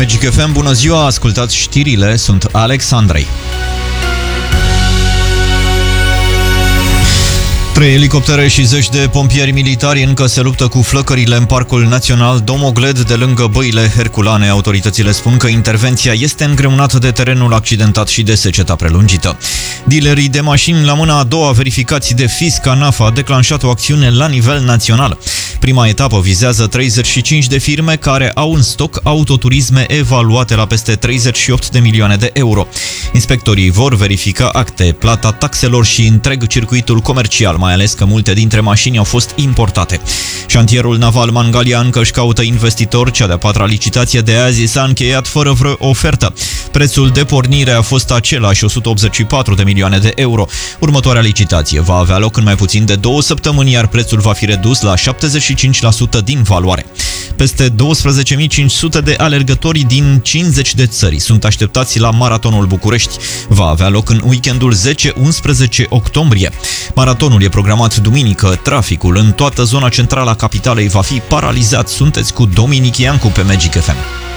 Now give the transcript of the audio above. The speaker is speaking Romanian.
Magic FM, bună ziua, ascultați știrile, sunt Alex Andrei. 3 elicoptere și zeci de pompieri militari încă se luptă cu flăcările în Parcul Național Domogled de lângă băile Herculane. Autoritățile spun că intervenția este îngreunată de terenul accidentat și de seceta prelungită. Dealerii de mașini la mâna a doua, verificați de fisc, ANAF a declanșat o acțiune la nivel național. Prima etapă vizează 35 de firme care au în stoc autoturisme evaluate la peste 38 de milioane de euro. Inspectorii vor verifica acte, plata taxelor și întreg circuitul comercial, mai ales că multe dintre mașini au fost importate. Șantierul naval Mangalia încă își caută investitor. Cea de-a patra licitație de azi s-a încheiat fără vreo ofertă. Prețul de pornire a fost același, 184 de milioane de euro. Următoarea licitație va avea loc în mai puțin de 2 săptămâni, iar prețul va fi redus la 75% din valoare. Peste 12.500 de alergători din 50 de țări sunt așteptați la Maratonul București. Va avea loc în weekendul 10-11 octombrie. Maratonul e programat duminică. Traficul în toată zona centrală a capitalei va fi paralizat. Sunteți cu Dominic Iancu pe Magic FM.